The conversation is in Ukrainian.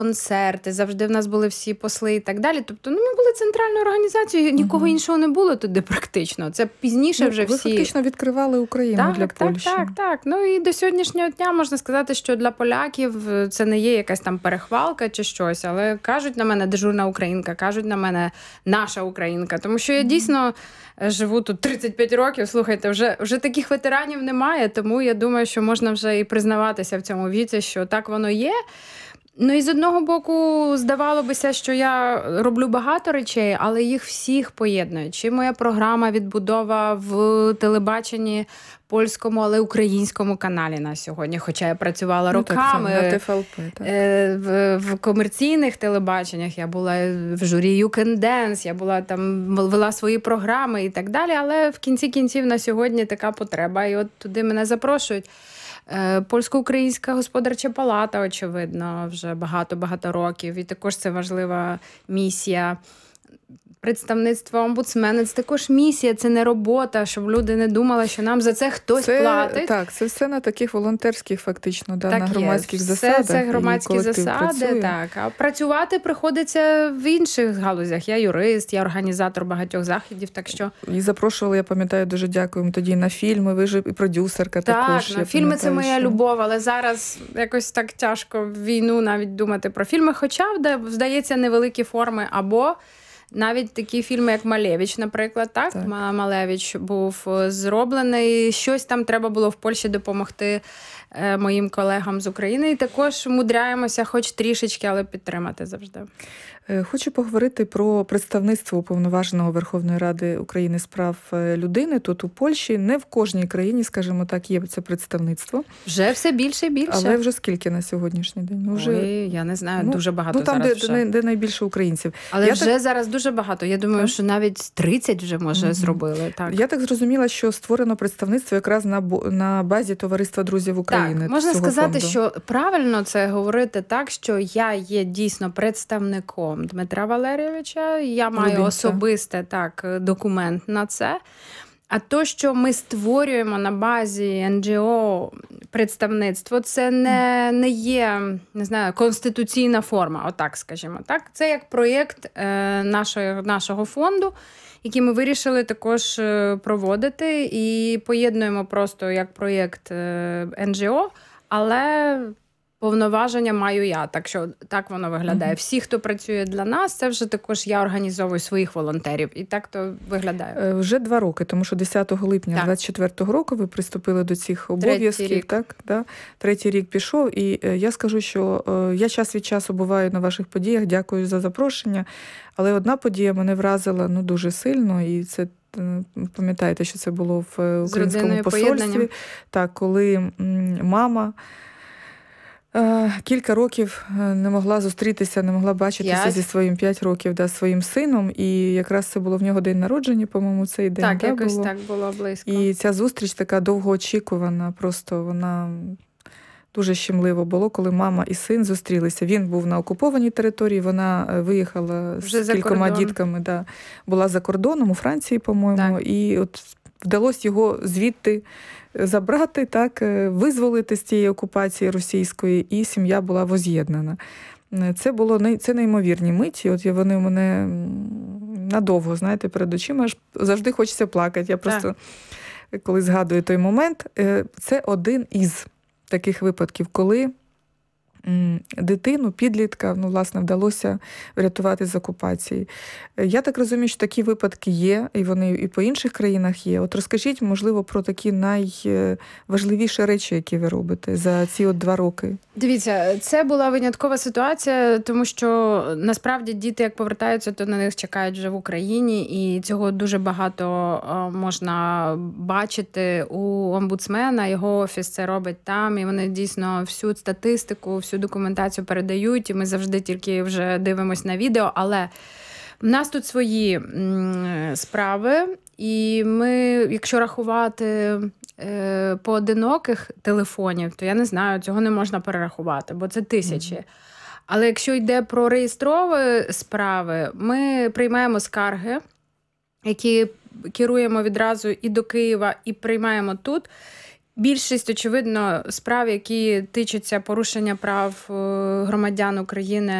концерти, завжди в нас були всі посли і так далі. Тобто, ми були центральною організацією, нікого іншого не було туди практично. Це пізніше вже всі... Ви фактично відкривали Україну для Польщі. Так. І до сьогоднішнього дня можна сказати, що для поляків це не є якась там перехвалка чи щось, але кажуть на мене дежурна українка, кажуть на мене наша українка. Тому що я дійсно живу тут 35 років, слухайте, вже таких ветеранів немає, тому я думаю, що можна вже і признаватися в цьому віці, що так воно є. І з одного боку, здавалося, що я роблю багато речей, але їх всіх поєднують. Чи моя програма «Відбудова» в телебаченні польському, але українському каналі на сьогодні, хоча я працювала роками на ТФЛП, так. В комерційних телебаченнях, я була в журі You Can Dance, я була там, вела свої програми і так далі, але в кінці кінців на сьогодні така потреба, і от туди мене запрошують. Польсько-українська господарча палата, очевидно, вже багато-багато років. І також це важлива місія. Представництво омбудсмена – це також місія, це не робота, щоб люди не думали, що нам за це хтось платить. Так, це все на таких волонтерських фактично, так на громадських засадах. Це громадські засади, так. А працювати приходиться в інших галузях. Я юрист, я організатор багатьох заходів, так що... І запрошували, я пам'ятаю, дуже дякуємо тоді на фільми, ви ж і продюсерка також. Так, фільми – це моя любов, але зараз якось так тяжко в війну навіть думати про фільми, хоча, здається, невеликі форми або... Навіть такі фільми, як «Малевич», наприклад, так? Малевич був зроблений. Щось там треба було в Польщі допомогти моїм колегам з України. І також мудряємося хоч трішечки, але підтримати завжди. Хочу поговорити про представництво Уповноваженого Верховної Ради України з прав людини тут у Польщі. Не в кожній країні, скажімо так, є це представництво. Вже все більше і більше. Але вже скільки на сьогоднішній день? Ой, я не знаю, дуже багато там, зараз де найбільше українців. Але зараз дуже багато. Я думаю, що навіть 30 вже, може, зробили. Так. Я так зрозуміла, що створено представництво якраз на базі Товариства друзів України. Так, можна сказати, що правильно це говорити так, що я є дійсно представником Дмитра Валерійовича, я маю особисте документ на це. А то, що ми створюємо на базі НГО представництво, це не є, не знаю, конституційна форма, отак, скажімо так. Це як проєкт нашого фонду, який ми вирішили також проводити і поєднуємо просто як проєкт НГО, але повноваження маю я, так що так воно виглядає. Всі, хто працює для нас, це вже також я організовую своїх волонтерів. І так то виглядає. Вже 2 роки, тому що 10 липня 24-го року ви приступили до цих обов'язків. Так, да? 3-й рік пішов. І я скажу, що я час від часу буваю на ваших подіях, дякую за запрошення. Але одна подія мене вразила дуже сильно, і це пам'ятаєте, що це було в українському посольстві. Так, коли мама кілька років не могла зустрітися, не могла бачитися зі своїм 5 років, своїм сином. І якраз це було в нього день народження, по-моєму, цей день. Так, якось було. Так було близько. І ця зустріч така довгоочікувана, просто вона дуже щемливо було, коли мама і син зустрілися. Він був на окупованій території, вона виїхала вже з кількома дітками, була за кордоном, у Франції, по-моєму, і от вдалося його звідти забрати, визволити з цієї окупації російської, і сім'я була воз'єднана. Це неймовірні миті, от вони у мене надовго, знаєте, перед очима, аж завжди хочеться плакати. Я просто, коли згадую той момент, це один із таких випадків, коли дитину, підлітка, власне, вдалося врятувати з окупації. Я так розумію, що такі випадки є, і вони і по інших країнах є. От розкажіть, можливо, про такі найважливіші речі, які ви робите за ці 2 роки. Дивіться, це була виняткова ситуація, тому що, насправді, діти, як повертаються, то на них чекають вже в Україні, і цього дуже багато можна бачити у омбудсмена, його офіс це робить там, і вони дійсно всю статистику, всю документацію передають, і ми завжди тільки вже дивимось на відео, але в нас тут свої справи, і ми, якщо рахувати поодиноких телефонів, то я не знаю, цього не можна перерахувати, бо це тисячі. Але якщо йде про реєстрові справи, ми приймаємо скарги, які керуємо відразу і до Києва, і приймаємо тут. Більшість, очевидно, справ, які тичаться порушення прав громадян України